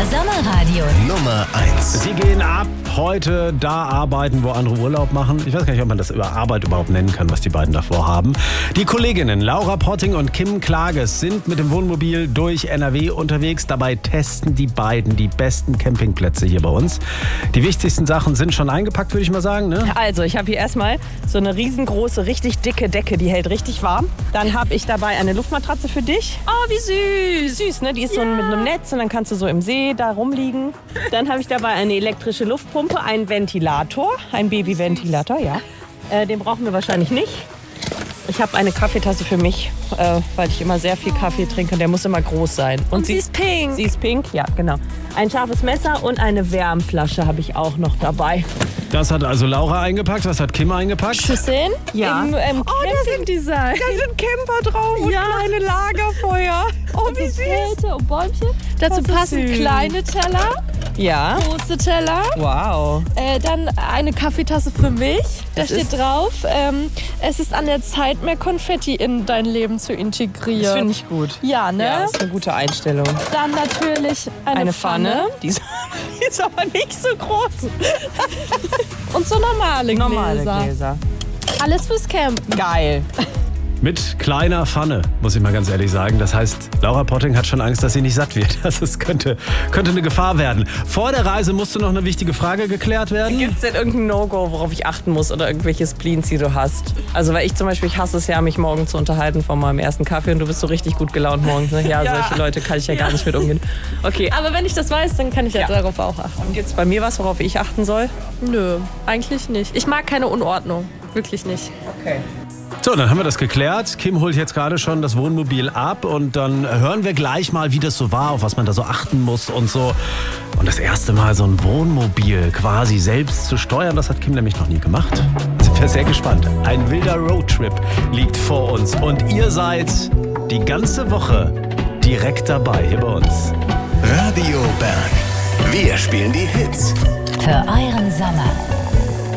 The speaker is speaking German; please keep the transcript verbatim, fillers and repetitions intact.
Sommerradio Nummer eins. Sie gehen ab heute da arbeiten, wo andere Urlaub machen. Ich weiß gar nicht, ob man das über Arbeit überhaupt nennen kann, was die beiden davor haben. Die Kolleginnen Laura Potting und Kim Klages sind mit dem Wohnmobil durch N R W unterwegs. Dabei testen die beiden die besten Campingplätze hier bei uns. Die wichtigsten Sachen sind schon eingepackt, würde ich mal sagen, ne? Also, ich habe hier erstmal so eine riesengroße, richtig dicke Decke, die hält richtig warm. Dann habe ich dabei eine Luftmatratze für dich. Oh, wie süß. Süß, ne? Die ist ja. so mit einem Netz und dann kannst du so im See da rumliegen. Dann habe ich dabei eine elektrische Luftpumpe, einen Ventilator, einen Babyventilator, ja. Äh, den brauchen wir wahrscheinlich nicht. Ich habe eine Kaffeetasse für mich, äh, weil ich immer sehr viel Kaffee trinke. Der muss immer groß sein. Und, und sie, sie ist pink. Sie ist pink, ja, genau. Ein scharfes Messer und eine Wärmflasche habe ich auch noch dabei. Das hat also Laura eingepackt. Was hat Kim eingepackt? Schüsseln? Ja. Im, im oh, da sind, Design. da sind Camper drauf und ja. kleine Lagerfeuer. Oh, wie süß. Zelte und Bäumchen. Dazu passen süß. kleine Teller. Ja. Große Teller. Wow. Äh, dann eine Kaffeetasse für mich. Da das steht drauf, ähm, es ist an der Zeit, mehr Konfetti in dein Leben zu integrieren. Das finde ich gut. Ja, ne? Ja, das ist eine gute Einstellung. Dann natürlich eine, eine Pfanne. Pfanne. Die ist, die ist aber nicht so groß. Und so normale Gläser. Normale Gläser. Alles fürs Campen. Geil. Mit kleiner Pfanne, muss ich mal ganz ehrlich sagen. Das heißt, Laura Potting hat schon Angst, dass sie nicht satt wird. Das ist, könnte, könnte eine Gefahr werden. Vor der Reise musste noch eine wichtige Frage geklärt werden. Gibt es denn irgendein No-Go, worauf ich achten muss oder irgendwelche Spleens, die du hast? Also weil ich zum Beispiel, ich hasse es ja, mich morgen zu unterhalten von meinem ersten Kaffee und du bist so richtig gut gelaunt morgens. Ne? Ja, ja, solche Leute kann ich ja, ja gar nicht mit umgehen. Okay. Aber wenn ich das weiß, dann kann ich ja, ja. darauf auch achten. Gibt es bei mir was, worauf ich achten soll? Nö, eigentlich nicht. Ich mag keine Unordnung. Wirklich nicht. Okay. So, dann haben wir das geklärt. Kim holt jetzt gerade schon das Wohnmobil ab und dann hören wir gleich mal, wie das so war, auf was man da so achten muss und so. Und das erste Mal so ein Wohnmobil quasi selbst zu steuern, das hat Kim nämlich noch nie gemacht. Sind wir sehr gespannt. Ein wilder Roadtrip liegt vor uns und ihr seid die ganze Woche direkt dabei hier bei uns. Radio Berg. Wir spielen die Hits. Für euren Sommer.